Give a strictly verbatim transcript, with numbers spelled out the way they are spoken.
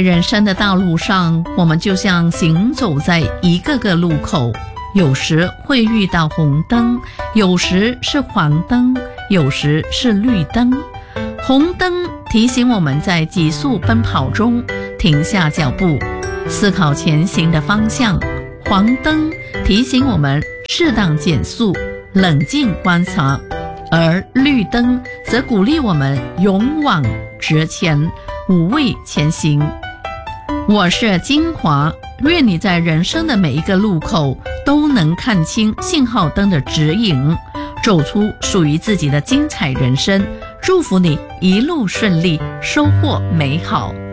人生的道路上，我们就像行走在一个个路口，有时会遇到红灯，有时是黄灯，有时是绿灯。红灯提醒我们在急速奔跑中停下脚步，思考前行的方向；黄灯提醒我们适当减速，冷静观察；而绿灯则鼓励我们勇往直前，无畏前行。我是金华，愿你在人生的每一个路口都能看清信号灯的指引，走出属于自己的精彩人生。祝福你一路顺利，收获美好。